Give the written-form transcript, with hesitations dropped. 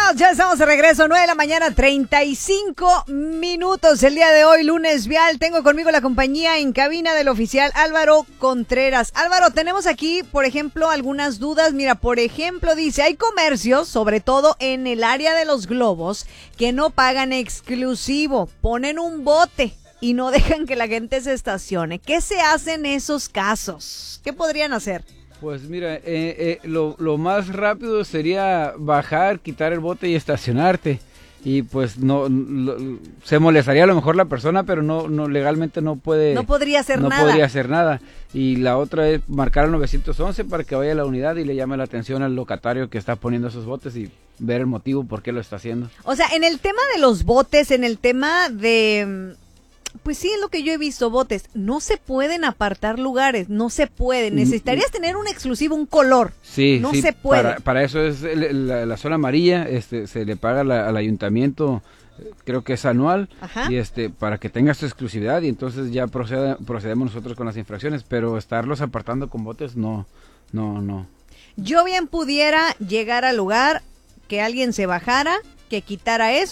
Ya estamos de regreso, 9 de la mañana, 35 minutos. El día de hoy, lunes vial, tengo conmigo la compañía en cabina del oficial Álvaro Contreras. Álvaro, tenemos aquí, por ejemplo, algunas dudas. Mira, por ejemplo, dice, hay comercios, sobre todo en el área de los globos, que no pagan exclusivo, ponen un bote y no dejan que la gente se estacione. ¿Qué se hace en esos casos? ¿Qué podrían hacer? Pues mira, lo más rápido sería bajar, quitar el bote y estacionarte. Y pues se molestaría a lo mejor la persona, pero no legalmente no puede. No podría hacer nada. No podría hacer nada. Y la otra es marcar al 911 para que vaya a la unidad y le llame la atención al locatario que está poniendo esos botes y ver el motivo por qué lo está haciendo. O sea, en el tema de los botes, en el tema de... Pues sí, es lo que yo he visto, botes. No se pueden apartar lugares, no se puede. Necesitarías tener un exclusivo, un color. Sí, no sí, se puede. Para eso es la zona amarilla, se le paga al ayuntamiento, creo que es anual. Ajá. Y para que tenga su exclusividad y entonces ya procedemos nosotros con las infracciones, pero estarlos apartando con botes, no. Yo bien pudiera llegar al lugar, que alguien se bajara, que quitara eso.